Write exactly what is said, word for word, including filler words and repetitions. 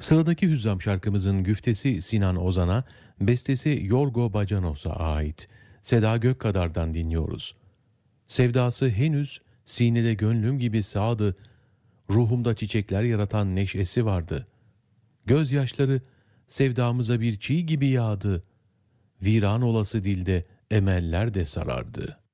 Sıradaki Hüzzam şarkımızın güftesi Sinan Ozan'a, bestesi Yorgo Bacanos'a ait. Seda Gökkadar'dan dinliyoruz. Sevdası henüz sinede gönlüm gibi sağdı, ruhumda çiçekler yaratan neşesi vardı. Gözyaşları sevdamıza bir çiğ gibi yağdı, viran olası dilde emeller de sarardı.